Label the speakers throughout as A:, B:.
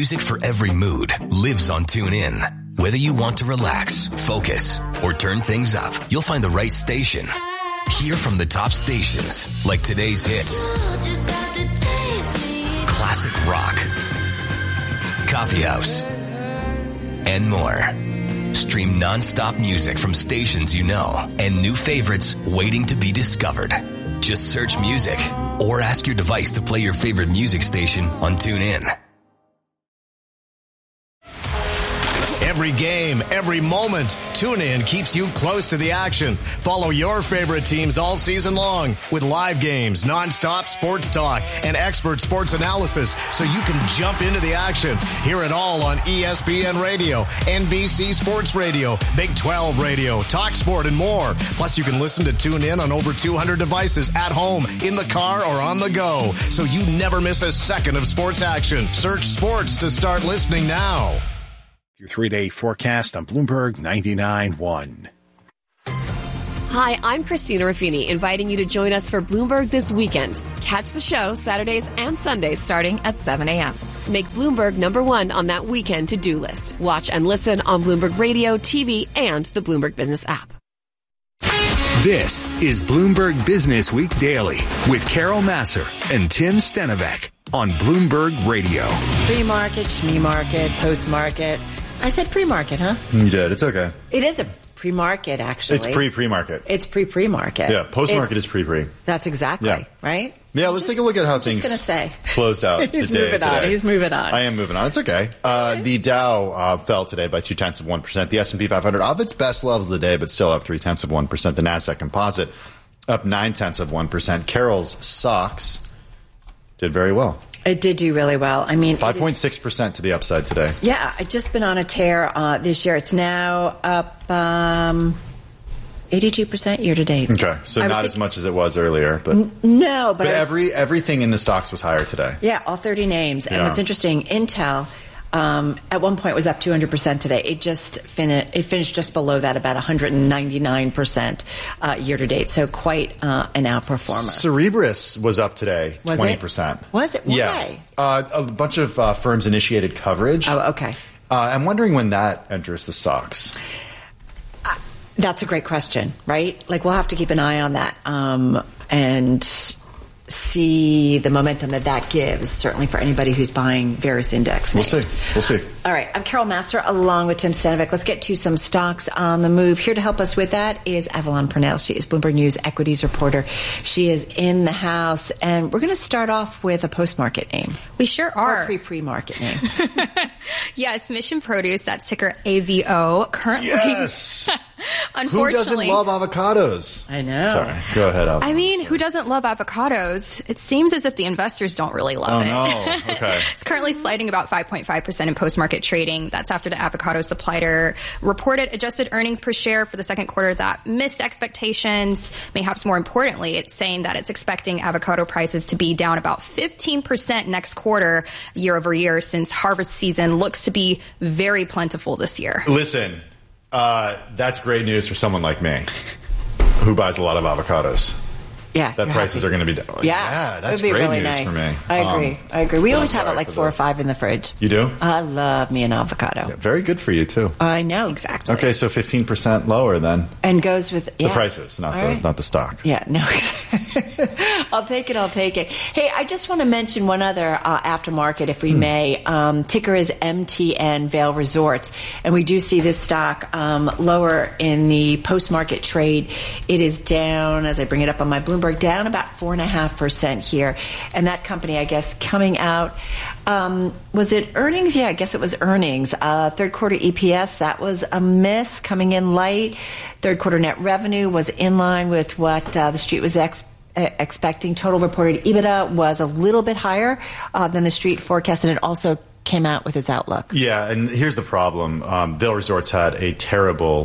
A: Music for every mood lives on TuneIn. Whether you want to relax, focus, or turn things up, you'll find the right station. Hear from the top stations like today's hits, classic rock, coffee house, and more. Stream non-stop music from stations you know and new favorites waiting to be discovered. Just search music or ask your device to play your favorite music station on TuneIn.
B: Every game, every moment, TuneIn keeps you close to the action. Follow your favorite teams all season long with live games, nonstop sports talk, and expert sports analysis so you can jump into the action. Hear it all on ESPN Radio, NBC Sports Radio, Big 12 Radio, Talk Sport, and more. Plus, you can listen to TuneIn on over 200 devices at home, in the car, or on the go, so you never miss a second of sports action. Search sports to start listening now.
C: Your 3-day forecast on Bloomberg 99.1.
D: Hi, I'm Christina Ruffini, inviting you to join us for Bloomberg This Weekend. Catch the show Saturdays and Sundays starting at 7 a.m. Make Bloomberg #1 on that weekend to-do list. Watch and listen on Bloomberg Radio, TV, and the Bloomberg Business app.
C: This is Bloomberg Business Week Daily with Carol Massar and Tim Stenovec on Bloomberg Radio.
E: Pre-market, schmee-market, post-market. I said pre-market, huh?
F: You did. It's okay.
E: It is a pre-market, actually.
F: It's pre-market.
E: It's pre-market.
F: Yeah, post-market is pre-pre.
E: That's exactly, right?
F: Yeah, let's take a look at how things closed out
E: He's
F: the day
E: moving on.
F: today.
E: He's moving on.
F: I am moving on. It's okay. The Dow fell today by 0.2%. The S&P 500 off its best levels of the day, but still up 0.3%. The NASDAQ Composite up 0.9%. Carol's Socks did very well.
E: It did do really well. I mean,
F: 5.6% to the upside today.
E: Yeah, I've just been on a tear this year. It's now up 82% year to date.
F: Okay, so not as much as it was earlier, but
E: no, but
F: everything in the stocks was higher today.
E: Yeah, all 30 names. And what's interesting, Intel at one point was up 200% today. It finished just below that, about 199% year to date. So quite an outperformer.
F: Cerebras was up today, 20%.
E: Was it? Why?
F: Yeah, a bunch of firms initiated coverage.
E: Oh, okay.
F: I'm wondering when that enters the stocks.
E: That's a great question, right? Like, we'll have to keep an eye on that and see the momentum that gives, certainly for anybody who's buying various index names.
F: We'll see.
E: All right. I'm Carol Massar along with Tim Stenovec. Let's get to some stocks on the move. Here to help us with that is Avalon Purnell. She is Bloomberg News equities reporter. She is in the house. And we're going to start off with a post-market name.
G: We sure are.
E: Or pre-market name.
G: Yes, Mission Produce. That's ticker AVO. Currently.
F: Yes.
G: Unfortunately.
F: Who doesn't love avocados?
E: I know.
F: Sorry. Go ahead, Al.
G: I mean, who doesn't love avocados? It seems as if the investors don't really love it.
F: Oh, no. Okay.
G: It's currently sliding about 5.5% in post-market trading. That's after the avocado supplier reported adjusted earnings per share for the second quarter that missed expectations. Perhaps more importantly, it's saying that it's expecting avocado prices to be down about 15% next quarter year over year, since harvest season looks to be very plentiful this year.
F: Listen, that's great news for someone like me who buys a lot of avocados.
E: Yeah.
F: That prices are going to be down. Yeah, that's great
E: really
F: news
E: nice
F: for me.
E: I agree. We always have like 4 or 5 in the fridge.
F: You do?
E: I love me an avocado.
F: Yeah, very good for you, too.
E: I know. Exactly.
F: Okay, so 15% lower then.
E: And goes with
F: the prices, not the stock.
E: Yeah, no. I'll take it. Hey, I just want to mention one other aftermarket, if we may. Ticker is MTN Vail Resorts. And we do see this stock lower in the post-market trade. It is down, as I bring it up on my Bloomberg, down about 4.5% here. And that company, I guess, coming out, was it earnings? Yeah, I guess it was earnings. Third quarter EPS, that was a miss, coming in light. Third quarter net revenue was in line with what the street was expecting. Total reported EBITDA was a little bit higher than the street forecast, and it also came out with his outlook.
F: Yeah, and here's the problem. Vail Resorts had a terrible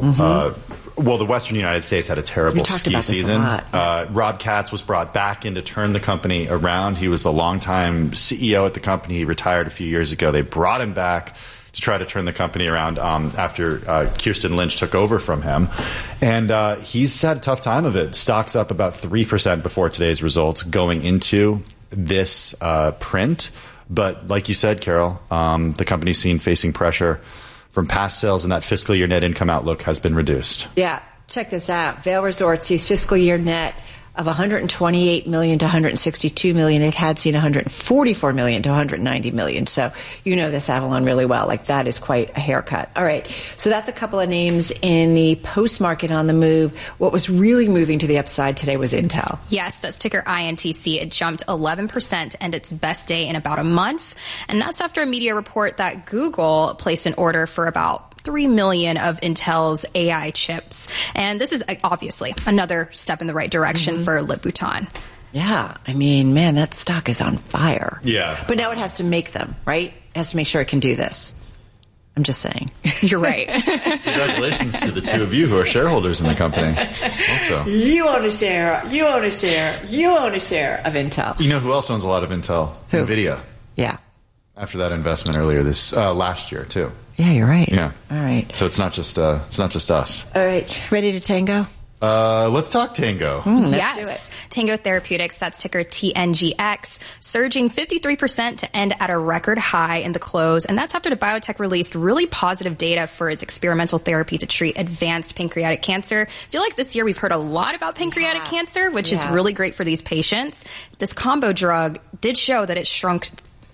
F: the Western United States had a terrible ski season. Rob Katz was brought back in to turn the company around. He was the longtime CEO at the company. He retired a few years ago. They brought him back to try to turn the company around after Kirsten Lynch took over from him. And he's had a tough time of it. Stock's up about 3% before today's results going into this print. But like you said, Carol, the company's facing pressure from past sales, and that fiscal year net income outlook has been reduced.
E: Yeah, check this out. Vail Resorts sees fiscal year net of $128 million to $162 million. It had seen $144 million to $190 million. So you know this Avalon really well. Like, that is quite a haircut. All right. So that's a couple of names in the post-market on the move. What was really moving to the upside today was Intel.
G: Yes, that's ticker INTC. It jumped 11% and its best day in about a month. And that's after a media report that Google placed an order for about 3 million of Intel's AI chips. And this is obviously another step in the right direction for Louboutin.
E: Yeah. I mean, man, that stock is on fire.
F: Yeah.
E: But now it has to make them, right? It has to make sure it can do this. I'm just saying.
G: You're right.
F: Congratulations to the two of you who are shareholders in the company. Also,
E: you own a share. You own a share. You own a share of Intel.
F: You know who else owns a lot of Intel?
E: Who?
F: NVIDIA.
E: Yeah.
F: After that investment earlier last year too.
E: Yeah, you're right.
F: Yeah.
E: All right.
F: So it's not just us.
E: All right. Ready to tango?
F: Let's talk Tango.
E: Let's do it.
G: Tango Therapeutics, that's ticker TNGX, surging 53% to end at a record high in the close. And that's after the biotech released really positive data for its experimental therapy to treat advanced pancreatic cancer. I feel like this year we've heard a lot about pancreatic cancer, which is really great for these patients. This combo drug did show that it shrunk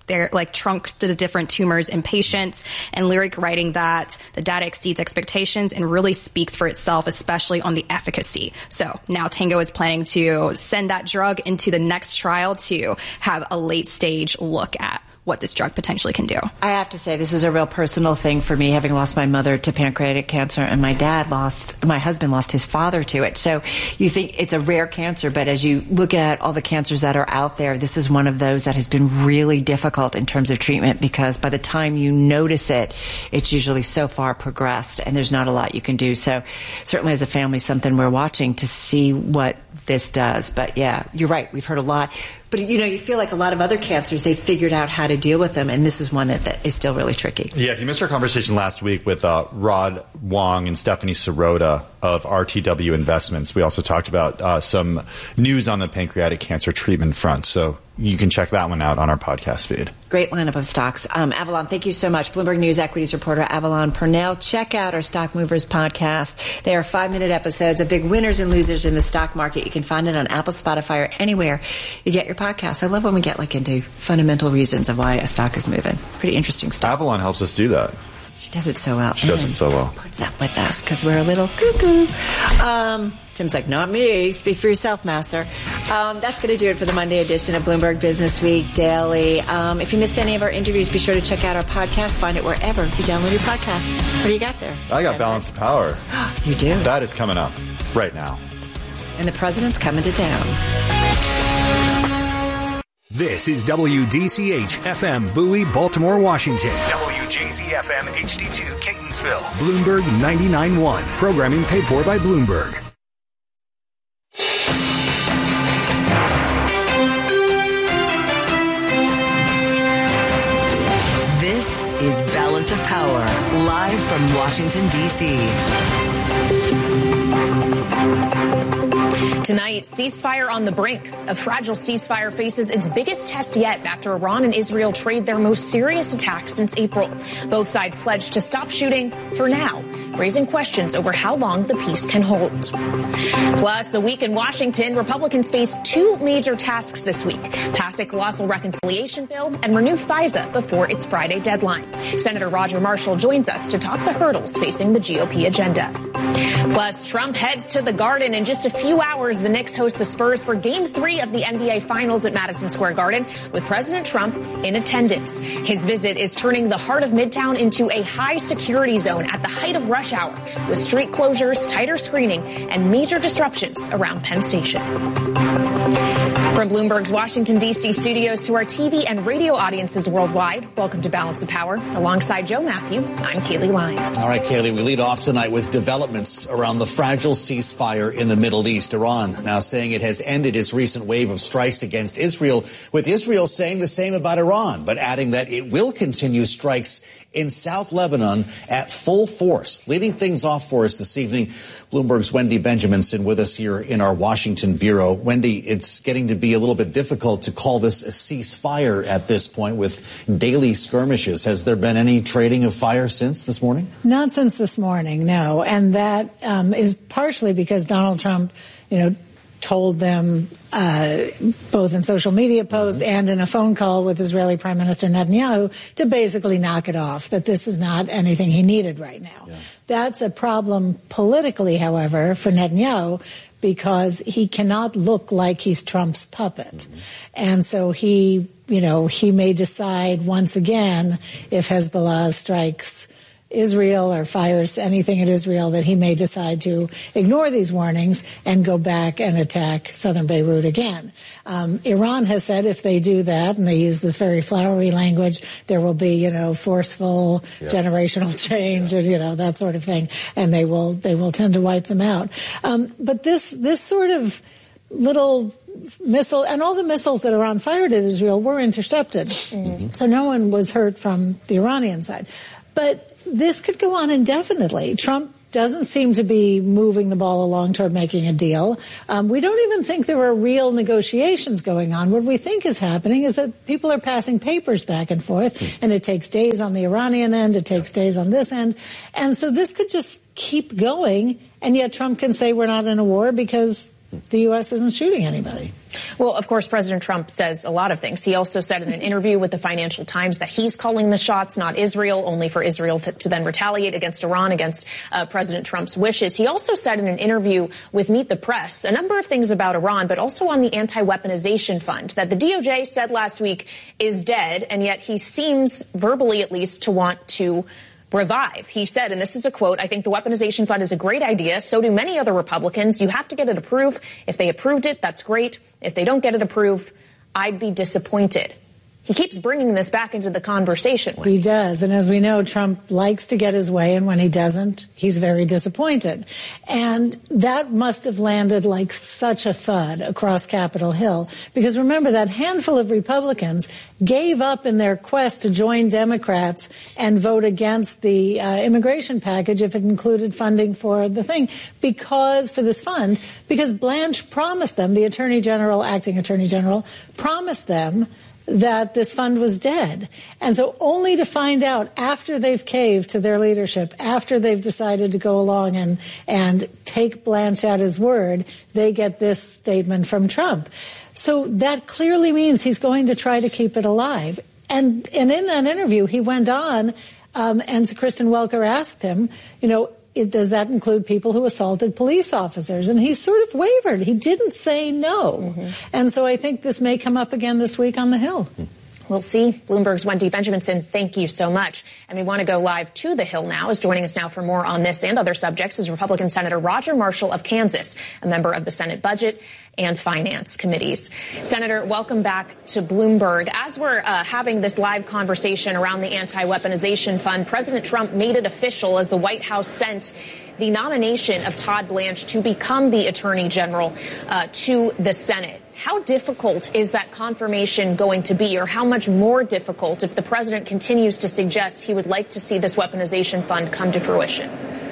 G: the different tumors in patients, and Lyric writing that the data exceeds expectations and really speaks for itself, especially on the efficacy. So now Tango is planning to send that drug into the next trial to have a late stage look at what this drug potentially can do.
E: I have to say, this is a real personal thing for me, having lost my mother to pancreatic cancer, and my husband lost his father to it. So you think it's a rare cancer, but as you look at all the cancers that are out there, this is one of those that has been really difficult in terms of treatment, because by the time you notice it, it's usually so far progressed and there's not a lot you can do. So certainly as a family, something we're watching to see what this does. But yeah, you're right. We've heard a lot. But, you know, you feel like a lot of other cancers, they've figured out how to deal with them, and this is one that is still really tricky.
F: Yeah, if you missed our conversation last week with Rod Wong and Stephanie Sirota of RTW Investments, we also talked about some news on the pancreatic cancer treatment front. So you can check that one out on our podcast feed.
E: Great lineup of stocks. Avalon, thank you so much. Bloomberg News equities reporter Avalon Purnell. Check out our Stock Movers podcast. They are 5-minute episodes of big winners and losers in the stock market. You can find it on Apple, Spotify, or anywhere you get your podcasts. I love when we get into fundamental reasons of why a stock is moving. Pretty interesting stuff.
F: Avalon helps us do that.
E: She does it so well.
F: She does it so well.
E: Puts up with us because we're a little cuckoo. Tim's like, not me. Speak for yourself, master. That's going to do it for the Monday edition of Bloomberg Business Week Daily. If you missed any of our interviews, be sure to check out our podcast. Find it wherever you download your podcasts. What do you got there?
F: I got Balance of Power.
E: You do?
F: That is coming up right now.
E: And the president's coming to town.
C: This is WDCH FM Bowie, Baltimore, Washington. WJZ FM HD2 Catonsville. Bloomberg 99.1. Programming paid for by Bloomberg.
H: This is Balance of Power, live from Washington, D.C.
I: Tonight, ceasefire on the brink. A fragile ceasefire faces its biggest test yet after Iran and Israel trade their most serious attack since April. Both sides pledged to stop shooting for now, raising questions over how long the peace can hold. Plus, a week in Washington, Republicans face two major tasks this week: pass a colossal reconciliation bill and renew FISA before its Friday deadline. Senator Roger Marshall joins us to talk the hurdles facing the GOP agenda. Plus, Trump heads to the Garden in just a few hours. The Knicks host the Spurs for Game 3 of the NBA Finals at Madison Square Garden, with President Trump in attendance. His visit is turning the heart of Midtown into a high-security zone at the height of rush hour, with street closures, tighter screening, and major disruptions around Penn Station. From Bloomberg's Washington, D.C. studios to our TV and radio audiences worldwide, welcome to Balance of Power. Alongside Joe Matthew, I'm Kaylee Lyons.
J: All right, Kaylee, we lead off tonight with developments around the fragile ceasefire in the Middle East. Iran now saying it has ended its recent wave of strikes against Israel, with Israel saying the same about Iran, but adding that it will continue strikes in South Lebanon at full force. Leading things off for us this evening, Bloomberg's Wendy Benjaminson with us here in our Washington bureau. Wendy, it's getting to be be a little bit difficult to call this a ceasefire at this point with daily skirmishes. Has there been any trading of fire since this morning?
K: Not since this morning, no. And that is partially because Donald Trump, told them both in social media posts and in a phone call with Israeli Prime Minister Netanyahu to basically knock it off, that this is not anything he needed right now. Yeah. That's a problem politically, however, for Netanyahu, because he cannot look like he's Trump's puppet. And so he may decide once again, if Hezbollah strikes Israel or fires anything at Israel, that he may decide to ignore these warnings and go back and attack southern Beirut again. Iran has said if they do that, and they use this very flowery language, there will be, forceful generational change and, that sort of thing, and they will tend to wipe them out. But this sort of little missile, and all the missiles that Iran fired at Israel were intercepted. So no one was hurt from the Iranian side. But this could go on indefinitely. Trump doesn't seem to be moving the ball along toward making a deal. We don't even think there are real negotiations going on. What we think is happening is that people are passing papers back and forth, and it takes days on the Iranian end, it takes days on this end. And so this could just keep going, and yet Trump can say we're not in a war because the U.S. isn't shooting anybody.
I: Well, of course, President Trump says a lot of things. He also said in an interview with the Financial Times that he's calling the shots, not Israel, only for Israel to then retaliate against Iran, against President Trump's wishes. He also said in an interview with Meet the Press a number of things about Iran, but also on the anti-weaponization fund that the DOJ said last week is dead, and yet he seems, verbally at least, to want to revive. He said, and this is a quote, "I think the weaponization fund is a great idea. So do many other Republicans. You have to get it approved. If they approved it, that's great. If they don't get it approved, I'd be disappointed." He keeps bringing this back into the conversation.
K: He does. And as we know, Trump likes to get his way, and when he doesn't, he's very disappointed. And that must have landed like such a thud across Capitol Hill, because remember, that handful of Republicans gave up in their quest to join Democrats and vote against the immigration package if it included funding for the thing, because Blanche promised them, the acting Attorney General, promised them that this fund was dead. And so only to find out after they've caved to their leadership, after they've decided to go along and take Blanche at his word, they get this statement from Trump. So that clearly means he's going to try to keep it alive. And in that interview, he went on, and Kristen Welker asked him, does that include people who assaulted police officers? And he sort of wavered. He didn't say no. And so I think this may come up again this week on the Hill.
I: We'll see. Bloomberg's Wendy Benjaminson, thank you so much. And we want to go live to the Hill now. Joining us now for more on this and other subjects is Republican Senator Roger Marshall of Kansas, a member of the Senate Budget and Finance Committees. Senator, welcome back to Bloomberg. As we're having this live conversation around the anti-weaponization fund, President Trump made it official as the White House sent the nomination of Todd Blanche to become the Attorney General to the Senate. How difficult is that confirmation going to be, or how much more difficult if the president continues to suggest he would like to see this weaponization fund come to fruition?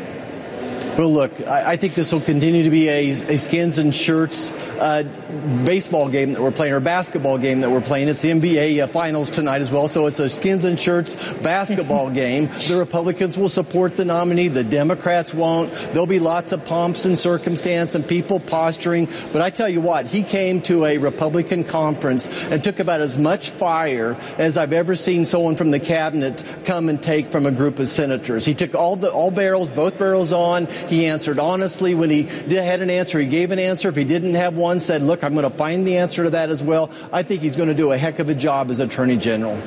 L: Well, look, I think this will continue to be a skins and shirts baseball game that we're playing, or basketball game that we're playing. It's the NBA finals tonight as well, so it's a skins and shirts basketball game. The Republicans will support the nominee. The Democrats won't. There'll be lots of pomps and circumstance and people posturing. But I tell you what, he came to a Republican conference and took about as much fire as I've ever seen someone from the cabinet come and take from a group of senators. He took both barrels on. He answered honestly. When he had an answer, he gave an answer. If he didn't have one, said, look, I'm going to find the answer to that as well. I think he's going to do a heck of a job as Attorney General.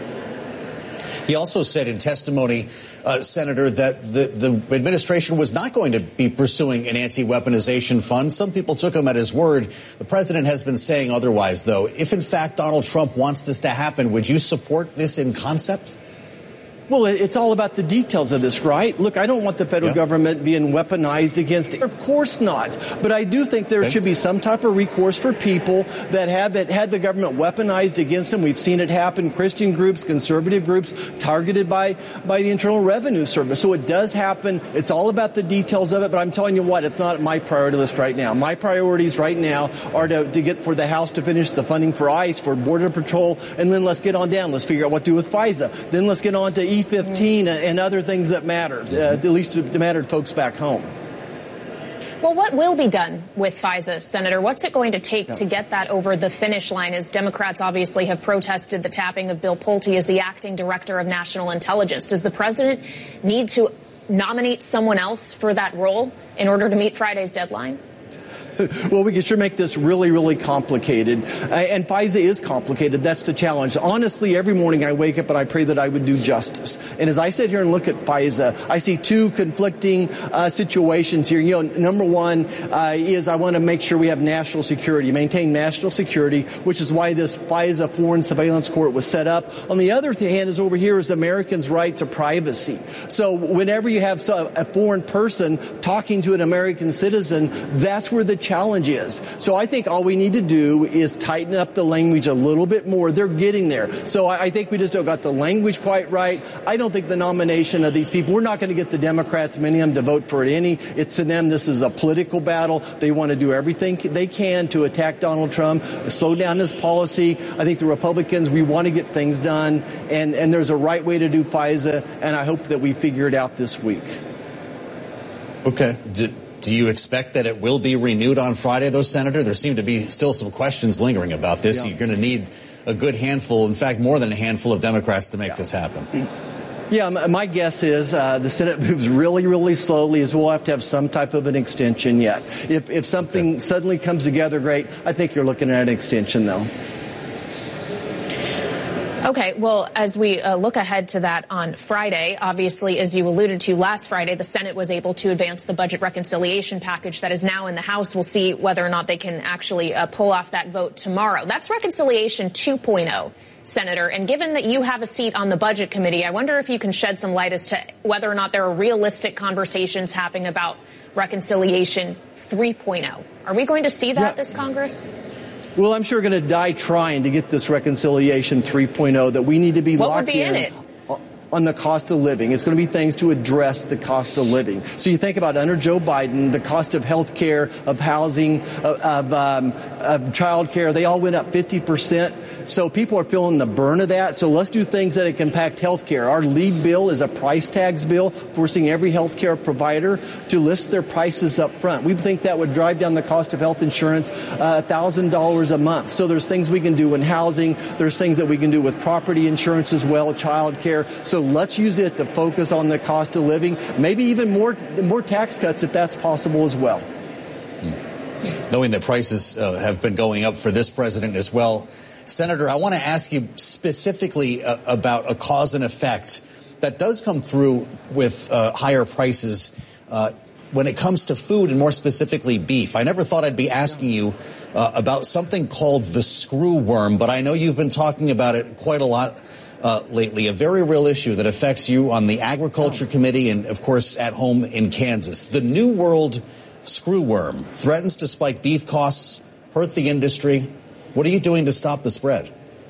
J: He also said in testimony, Senator, that the administration was not going to be pursuing an anti-weaponization fund. Some people took him at his word. The president has been saying otherwise, though. If, in fact, Donald Trump wants this to happen, would you support this in concept?
L: Well, it's all about the details of this, right? Look, I don't want the federal government being weaponized against it. Of course not. But I do think there should be some type of recourse for people that have had the government weaponized against them. We've seen it happen. Christian groups, conservative groups targeted by the Internal Revenue Service. So it does happen. It's all about the details of it. But I'm telling you what, it's not my priority list right now. My priorities right now are to get for the House to finish the funding for ICE, for Border Patrol, and then let's get on down. Let's figure out what to do with FISA. Then let's get on to E15 and other things that matter, at least to matter to folks back home.
I: Well, what will be done with FISA, Senator? What's it going to take to get that over the finish line, as Democrats obviously have protested the tapping of Bill Pulte as the acting director of national intelligence? Does the president need to nominate someone else for that role in order to meet Friday's deadline?
L: Well, we can sure make this really, really complicated. And FISA is complicated. That's the challenge. Honestly, every morning I wake up and I pray that I would do justice. And as I sit here and look at FISA, I see two conflicting situations here. You know, number one is I want to make sure we have national security, maintain national security, which is why this FISA Foreign Surveillance Court was set up. On the other hand is over here is Americans' right to privacy. So whenever you have a foreign person talking to an American citizen, that's where the challenge is. So I think all we need to do is tighten up the language a little bit more. They're getting there. So I think we just don't got the language quite right. I don't think the nomination of these people, we're not going to get the Democrats, many of them, to vote for it any. It's to them, this is a political battle. They want to do everything they can to attack Donald Trump, slow down his policy. I think the Republicans, we want to get things done. And there's a right way to do FISA. And I hope that we figure it out this week.
J: Okay. Do you expect that it will be renewed on Friday, though, Senator? There seem to be still some questions lingering about this. Yeah. You're going to need a good handful, in fact, more than a handful of Democrats to make this happen.
L: Yeah, my guess is the Senate moves really, really slowly, as we'll have to have some type of an extension yet. If something suddenly comes together great, I think you're looking at an extension, though.
I: Okay, well, as we look ahead to that on Friday, obviously, as you alluded to last Friday, the Senate was able to advance the budget reconciliation package that is now in the House. We'll see whether or not they can actually pull off that vote tomorrow. That's Reconciliation 2.0, Senator. And given that you have a seat on the Budget Committee, I wonder if you can shed some light as to whether or not there are realistic conversations happening about Reconciliation 3.0. Are we going to see that this Congress?
L: Well, I'm sure going to die trying to get this Reconciliation 3.0 that we need to be locked in on the cost of living. It's going to be things to address the cost of living. So you think about under Joe Biden, the cost of health care, of housing, of child care, they all went up 50%. So people are feeling the burn of that. So let's do things that can impact health care. Our lead bill is a price tags bill, forcing every health care provider to list their prices up front. We think that would drive down the cost of health insurance $1,000 a month. So there's things we can do in housing. There's things that we can do with property insurance as well, child care. So let's use it to focus on the cost of living, maybe even more tax cuts if that's possible as well.
J: Knowing that prices have been going up for this president as well, Senator, I want to ask you specifically about a cause and effect that does come through with higher prices when it comes to food, and more specifically beef. I never thought I'd be asking you about something called the screw worm, but I know you've been talking about it quite a lot lately, a very real issue that affects you on the Agriculture Committee and, of course, at home in Kansas. The New World screw worm threatens to spike beef costs, hurt the industry. What are you doing to stop the spread?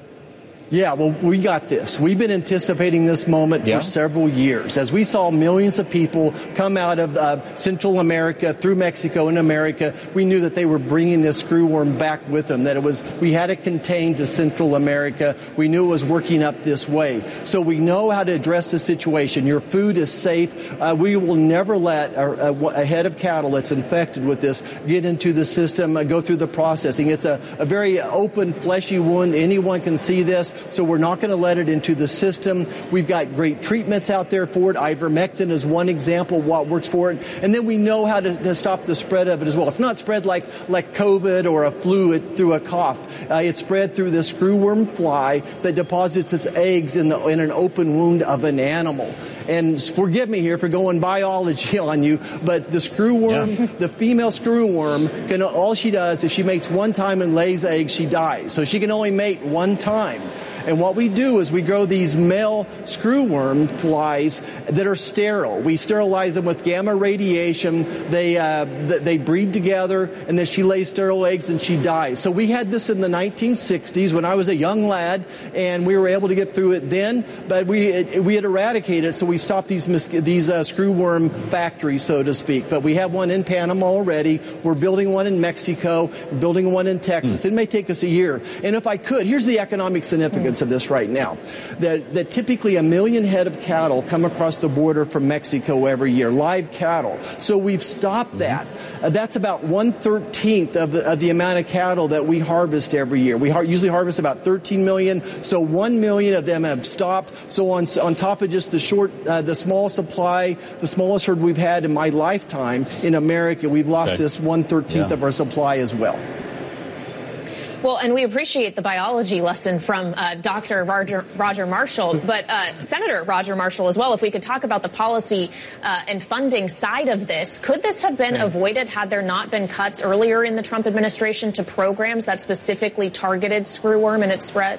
L: Yeah, well, we got this. We've been anticipating this moment for several years. As we saw millions of people come out of Central America, through Mexico and America, we knew that they were bringing this screwworm back with them, that we had it contained to Central America. We knew it was working up this way. So we know how to address the situation. Your food is safe. We will never let a head of cattle that's infected with this get into the system, go through the processing. It's a very open, fleshy wound. Anyone can see this. So we're not going to let it into the system. We've got great treatments out there for it. Ivermectin is one example of what works for it. And then we know how to stop the spread of it as well. It's not spread like COVID or a flu through a cough. It's spread through this screwworm fly that deposits its eggs in an open wound of an animal. And forgive me here for going biology on you, but the screwworm, the female screwworm, all she does is she mates one time and lays eggs, she dies. So she can only mate one time. And what we do is we grow these male screwworm flies that are sterile. We sterilize them with gamma radiation. They breed together, and then she lays sterile eggs and she dies. So we had this in the 1960s when I was a young lad, and we were able to get through it then, but we had eradicated it, so we stopped these screwworm factories, so to speak. But we have one in Panama already. We're building one in Mexico. We're building one in Texas. It may take us a year. And if I could, here's the economic significance of this right now. That typically 1 million head of cattle come across the border from Mexico every year, live cattle. So we've stopped that. That's about 1/13 of the amount of cattle that we harvest every year. We usually harvest about 13 million, so 1 million of them have stopped. So on top of just the small supply, the smallest herd we've had in my lifetime in America, we've lost this 1/13 of our supply as well.
I: Well, and we appreciate the biology lesson from Dr. Roger Marshall, but Senator Roger Marshall as well. If we could talk about the policy and funding side of this, could this have been avoided had there not been cuts earlier in the Trump administration to programs that specifically targeted screwworm and its spread?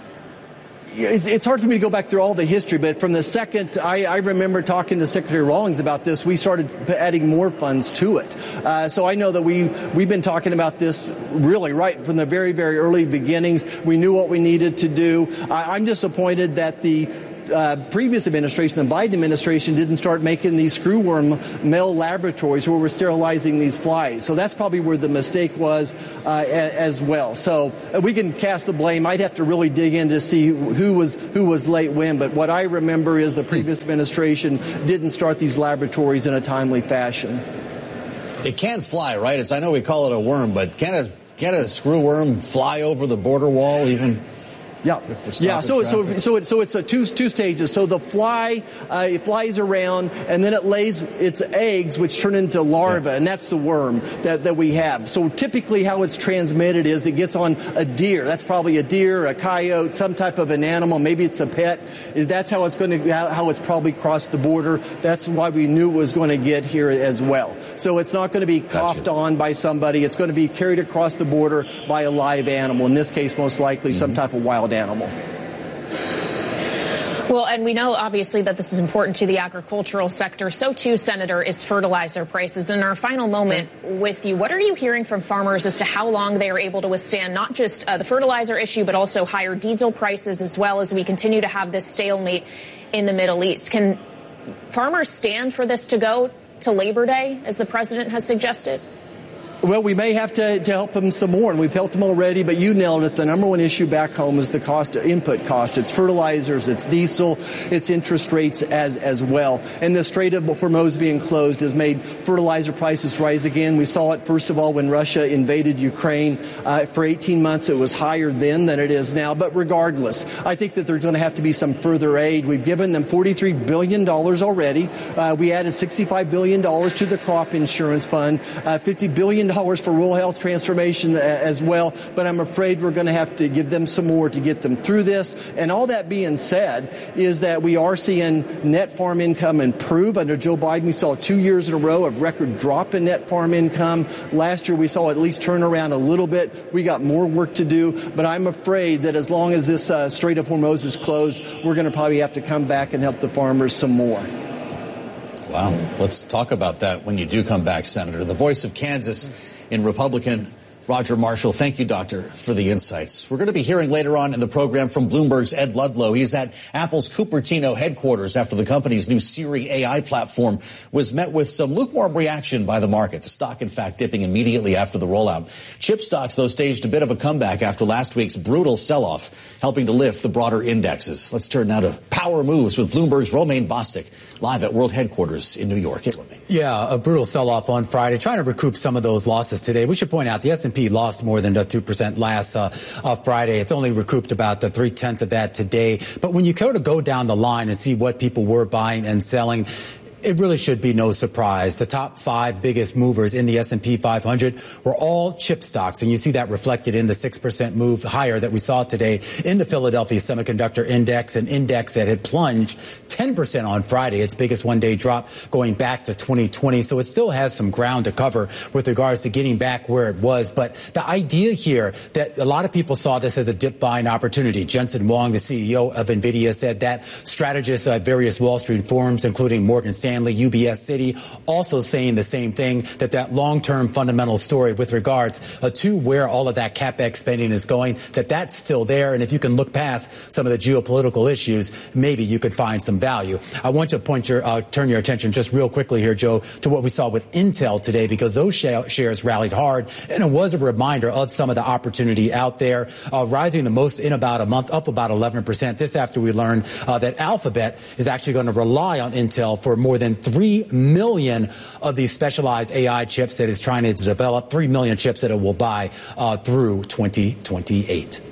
L: It's hard for me to go back through all the history, but from the second I remember talking to Secretary Rawlings about this, we started adding more funds to it. So I know that we've been talking about this really right from the very, very early beginnings. We knew what we needed to do. I'm disappointed that the previous administration, the Biden administration, didn't start making these screwworm male laboratories where we're sterilizing these flies. So that's probably where the mistake was as well. So we can cast the blame. I'd have to really dig in to see who was late when. But what I remember is the previous administration didn't start these laboratories in a timely fashion.
J: It can fly, right? I know we call it a worm, but can a screwworm fly over the border wall even?
L: Yeah. So it's a two stages. So the fly, it flies around, and then it lays its eggs, which turn into larvae, and that's the worm that we have. So typically, how it's transmitted is it gets on a deer. That's probably a deer, a coyote, some type of an animal. Maybe it's a pet. That's how it's probably crossed the border. That's why we knew it was going to get here as well. So it's not going to be coughed on by somebody. It's going to be carried across the border by a live animal. In this case, most likely some type of wild animal.
I: Well, and we know, obviously, that this is important to the agricultural sector. So, too, Senator, is fertilizer prices. In our final moment with you, what are you hearing from farmers as to how long they are able to withstand not just the fertilizer issue, but also higher diesel prices, as well as we continue to have this stalemate in the Middle East? Can farmers stand for this to go to Labor Day, as the president has suggested?
L: Well, we may have to help them some more, and we've helped them already, but you nailed it. The number one issue back home is the input cost. It's fertilizers, it's diesel, it's interest rates as well. And the Strait of Hormuz being closed has made fertilizer prices rise again. We saw it, first of all, when Russia invaded Ukraine. For 18 months, it was higher then than it is now. But regardless, I think that there's going to have to be some further aid. We've given them $43 billion already. We added $65 billion to the crop insurance fund, $50 billion for rural health transformation as well, but I'm afraid we're going to have to give them some more to get them through this. And all that being said is that we are seeing net farm income improve. Under Joe Biden, we saw 2 years in a row of record drop in net farm income. Last year, we saw at least turn around a little bit. We got more work to do, but I'm afraid that as long as this Strait of Hormuz is closed, we're going to probably have to come back and help the farmers some more.
J: Wow. Let's talk about that when you do come back, Senator. The voice of Kansas in Republican Roger Marshall. Thank you, Doctor, for the insights. We're going to be hearing later on in the program from Bloomberg's Ed Ludlow. He's at Apple's Cupertino headquarters after the company's new Siri AI platform was met with some lukewarm reaction by the market. The stock, in fact, dipping immediately after the rollout. Chip stocks, though, staged a bit of a comeback after last week's brutal sell-off, helping to lift the broader indexes. Let's turn now to power moves with Bloomberg's Romaine Bostick, live at World Headquarters in New York.
M: Yeah, a brutal sell-off on Friday, trying to recoup some of those losses today. We should point out the S&P lost more than 2% last Friday. It's only recouped about 0.3 of that today. But when you go down the line and see what people were buying and selling, It really should be no surprise. The top 5 biggest movers in the S&P 500 were all chip stocks, and you see that reflected in the 6% move higher that we saw today in the Philadelphia Semiconductor Index, an index that had plunged 10% on Friday, its biggest one-day drop going back to 2020. So it still has some ground to cover with regards to getting back where it was. But the idea here that a lot of people saw this as a dip buying opportunity. Jensen Huang, the CEO of NVIDIA, said that. Strategists at various Wall Street firms, including Morgan Stanley, UBS, Citi, also saying the same thing, that long-term fundamental story with regards to where all of that CapEx spending is going, that's still there. And if you can look past some of the geopolitical issues, maybe you could find some value. I want to turn your attention just real quickly here, Joe, to what we saw with Intel today, because those shares rallied hard, and it was a reminder of some of the opportunity out there, rising the most in about a month, up about 11%. This after we learned that Alphabet is actually going to rely on Intel for more than 3 million of these specialized AI chips that it's trying to develop, 3 million chips that it will buy through 2028.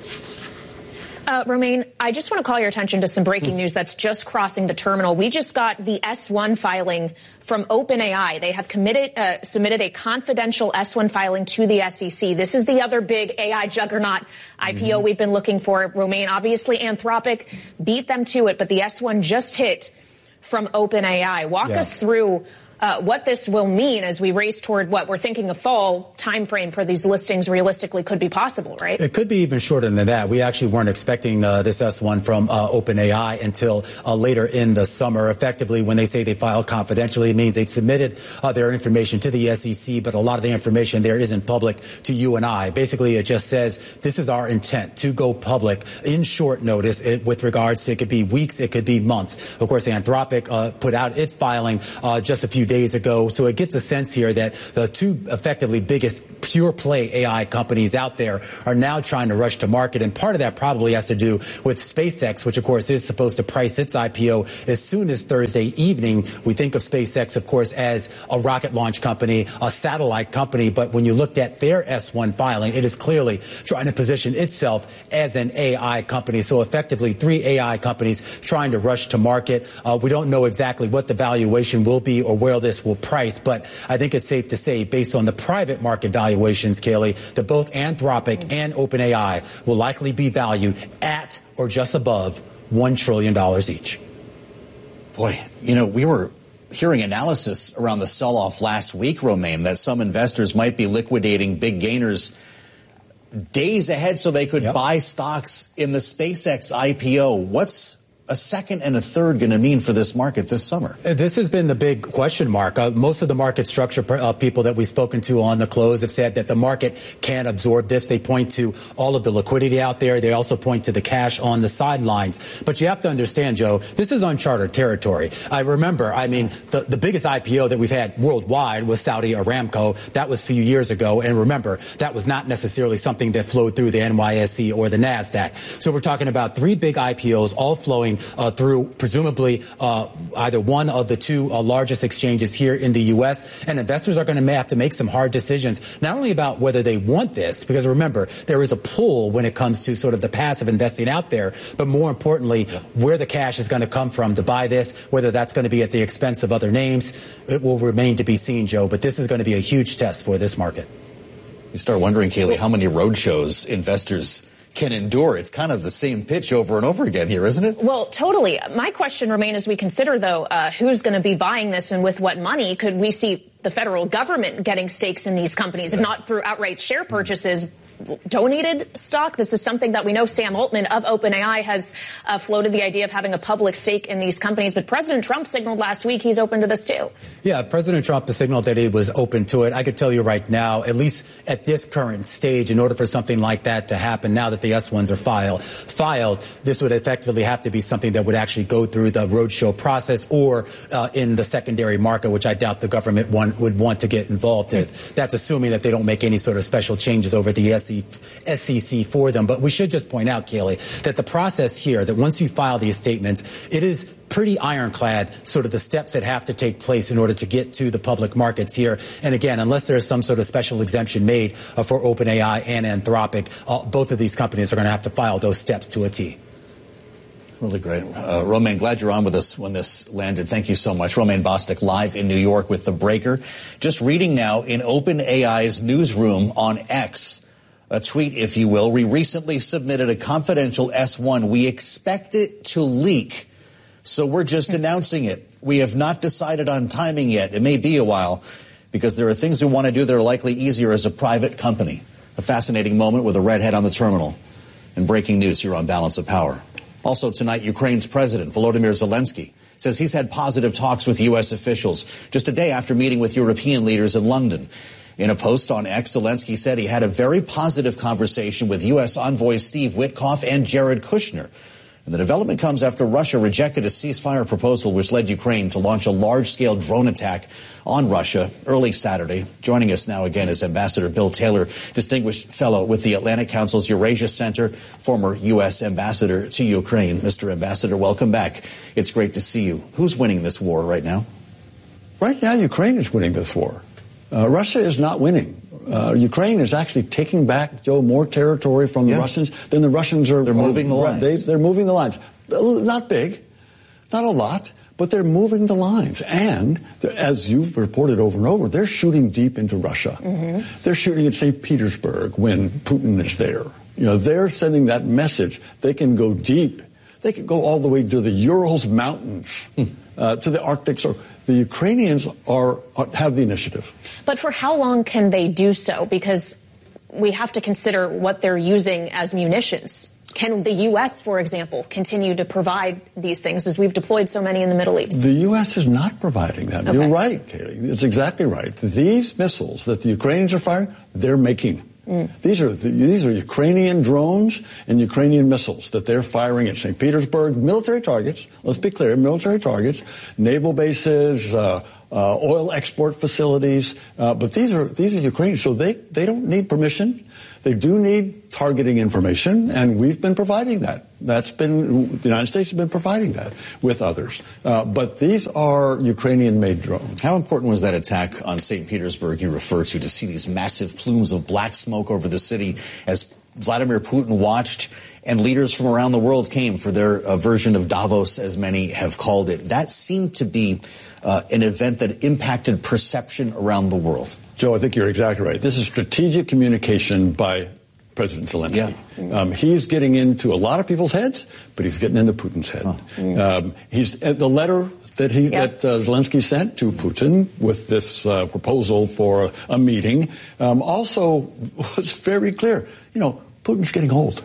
I: Romaine, I just want to call your attention to some breaking news that's just crossing the terminal. We just got the S-1 filing from OpenAI. They have submitted a confidential S-1 filing to the SEC. This is the other big AI juggernaut IPO we've been looking for. Romaine, obviously Anthropic beat them to it, but the S-1 just hit from OpenAI. Walk us through what this will mean as we race toward what we're thinking a fall time frame for these listings realistically could be possible, right?
M: It could be even shorter than that. We actually weren't expecting this S1 from OpenAI until later in the summer. Effectively, when they say they filed confidentially, it means they've submitted their information to the SEC, but a lot of the information there isn't public to you and I. Basically, it just says this is our intent to go public in short notice with regards to it could be weeks, it could be months. Of course, Anthropic put out its filing just a few days ago. So it gets a sense here that the 2 effectively biggest pure play AI companies out there are now trying to rush to market. And part of that probably has to do with SpaceX, which of course is supposed to price its IPO as soon as Thursday evening. We think of SpaceX, of course, as a rocket launch company, a satellite company. But when you looked at their S1 filing, it is clearly trying to position itself as an AI company. So effectively 3 AI companies trying to rush to market. We don't know exactly what the valuation will be or where this will price, but I think it's safe to say, based on the private market valuations, Kaylee, that both Anthropic and OpenAI will likely be valued at or just above $1 trillion each.
J: Boy, we were hearing analysis around the sell-off last week, Romaine, that some investors might be liquidating big gainers days ahead so they could buy stocks in the SpaceX IPO. What's a second and a third going to mean for this market this summer?
M: This has been the big question mark. Most of the market structure people that we've spoken to on the close have said that the market can't absorb this. They point to all of the liquidity out there. They also point to the cash on the sidelines. But you have to understand, Joe, this is uncharted territory. I remember, the biggest IPO that we've had worldwide was Saudi Aramco. That was a few years ago. And remember, that was not necessarily something that flowed through the NYSE or the NASDAQ. So we're talking about 3 big IPOs all flowing through presumably either one of the 2 largest exchanges here in the U.S. And investors are going to have to make some hard decisions, not only about whether they want this, because remember, there is a pull when it comes to sort of the passive investing out there, but more importantly, where the cash is going to come from to buy this, whether that's going to be at the expense of other names. It will remain to be seen, Joe, but this is going to be a huge test for this market.
J: You start wondering, Kaylee, how many roadshows investors can endure. It's kind of the same pitch over and over again here, isn't it?
I: Well, totally. My question remains, as we consider, though, who's going to be buying this and with what money? Could we see the federal government getting stakes in these companies, if not through outright share purchases, donated stock? This is something that we know Sam Altman of OpenAI has floated the idea of having a public stake in these companies. But President Trump signaled last week he's open to this, too. Yeah, President Trump has signaled that he was open to it. I could tell you right now, at least at this current stage, in order for something like that to happen, now that the S-1s are filed, this would effectively have to be something that would actually go through the roadshow process or in the secondary market, which I doubt the government would want to get involved in. That's assuming that they don't make any sort of special changes over the SEC for them. But we should just point out, Kaylee, that the process here, that once you file these statements, it is pretty ironclad, sort of the steps that have to take place in order to get to the public markets here. And again, unless there's some sort of special exemption made for OpenAI and Anthropic, both of these companies are going to have to file those steps to a T.
J: Really great. Romaine, glad you're on with us when this landed. Thank you so much. Romaine Bostick live in New York with The Breaker. Just reading now in OpenAI's newsroom on X, a tweet, if you will. We recently submitted a confidential S1. We expect it to leak, so we're just announcing it. We have not decided on timing yet. It may be a while because there are things we want to do that are likely easier as a private company. A fascinating moment with a redhead on the terminal. And breaking news here on Balance of Power. Also tonight, Ukraine's President Volodymyr Zelensky says he's had positive talks with U.S. officials just a day after meeting with European leaders in London. In a post on X, Zelensky said he had a very positive conversation with U.S. envoys Steve Witkoff and Jared Kushner. And the development comes after Russia rejected a ceasefire proposal which led Ukraine to launch a large-scale drone attack on Russia early Saturday. Joining us now again is Ambassador Bill Taylor, Distinguished Fellow with the Atlantic Council's Eurasia Center, former U.S. Ambassador to Ukraine. Mr. Ambassador, welcome back. It's great to see you. Who's winning this war right now?
N: Right now, Ukraine is winning this war. Russia is not winning. Ukraine is actually taking back, Joe, more territory from the Russians than the Russians are.
J: They're moving the lines.
N: They're moving the lines. Not big, not a lot, but they're moving the lines. And as you've reported over and over, they're shooting deep into Russia. Mm-hmm. They're shooting at St. Petersburg when Putin is there. You know, they're sending that message. They can go deep. They can go all the way to the Urals Mountains, to the Arctic Circle. The Ukrainians have the initiative.
I: But for how long can they do so? Because we have to consider what they're using as munitions. Can the U.S., for example, continue to provide these things as we've deployed so many in the Middle East?
N: The U.S. is not providing them. Okay. You're right, Kaylee. It's exactly right. These missiles that the Ukrainians are firing, they're making. These are Ukrainian drones and Ukrainian missiles that they're firing at St. Petersburg, military targets. Let's be clear, military targets, naval bases, oil export facilities. But these are Ukrainian, so they don't need permission. They do need targeting information, and we've been providing that. The United States has been providing that with others. But these are Ukrainian-made drones.
J: How important was that attack on St. Petersburg you refer to see these massive plumes of black smoke over the city as Vladimir Putin watched and leaders from around the world came for their version of Davos, as many have called it? That seemed to be an event that impacted perception around the world.
N: Joe, I think you're exactly right. This is strategic communication by President Zelensky. Yeah. He's getting into a lot of people's heads, but he's getting into Putin's head. The letter that Zelensky sent to Putin with this proposal for a meeting also was very clear. You know, Putin's getting old,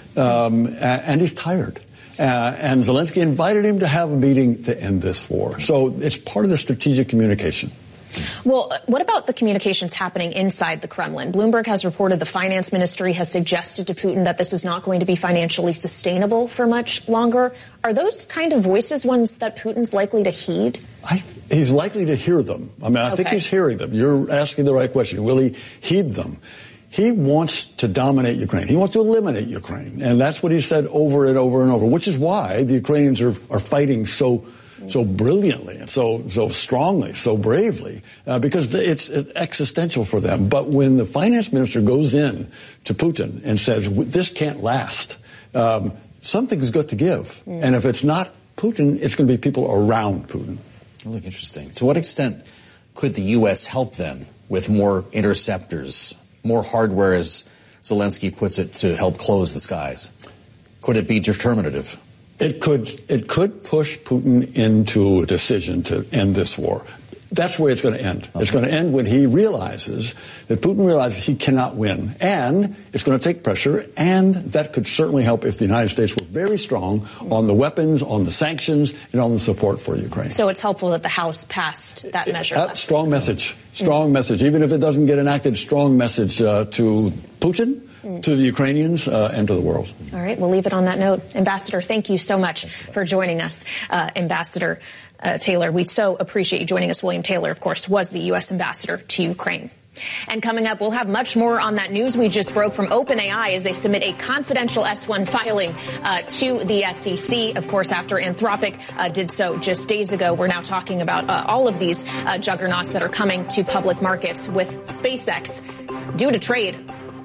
N: and he's tired. And Zelensky invited him to have a meeting to end this war. So it's part of the strategic communication.
I: Well, what about the communications happening inside the Kremlin? Bloomberg has reported the finance ministry has suggested to Putin that this is not going to be financially sustainable for much longer. Are those kind of voices ones that Putin's likely to heed?
N: He's likely to hear them. I mean, I think he's hearing them. You're asking the right question. Will he heed them? He wants to dominate Ukraine. He wants to eliminate Ukraine. And that's what he said over and over and over, which is why the Ukrainians are fighting so brilliantly and so strongly, so bravely, because it's existential for them. But when the finance minister goes in to Putin and says, this can't last, something's got to give. And if it's not Putin, it's going to be people around Putin.
J: Really interesting. To what extent could the U.S. help them with more interceptors, more hardware, as Zelensky puts it, to help close the skies? Could it be determinative?
N: It could push Putin into a decision to end this war. That's where it's going to end. Okay. It's going to end when he realizes that Putin realizes he cannot win. And it's going to take pressure. And that could certainly help if the United States were very strong on the weapons, on the sanctions, and on the support for Ukraine.
I: So it's helpful that the House passed that measure.
N: Strong message. Strong message. Even if it doesn't get enacted, strong message to Putin, to the Ukrainians, and to the world.
I: All right, we'll leave it on that note. Ambassador, thank you so much for joining us. Ambassador Taylor, we so appreciate you joining us. William Taylor, of course, was the U.S. ambassador to Ukraine. And coming up, we'll have much more on that news we just broke from OpenAI as they submit a confidential S1 filing to the SEC. Of course, after Anthropic did so just days ago, we're now talking about all of these juggernauts that are coming to public markets with SpaceX due to trade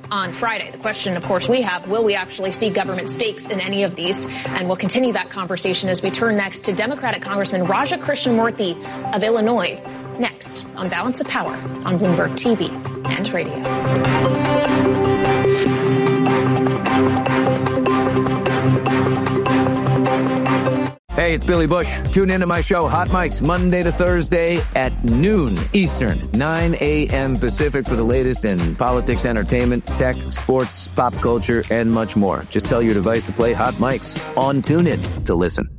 I: on Friday. The question, of course, we have, will we actually see government stakes in any of these? And we'll continue that conversation as we turn next to Democratic Congressman Raja Krishnamoorthi of Illinois. Next on Balance of Power on Bloomberg TV and radio.
O: Hey, it's Billy Bush. Tune into my show, Hot Mics, Monday to Thursday at noon Eastern, 9 a.m. Pacific for the latest in politics, entertainment, tech, sports, pop culture, and much more. Just tell your device to play Hot Mics on TuneIn to listen.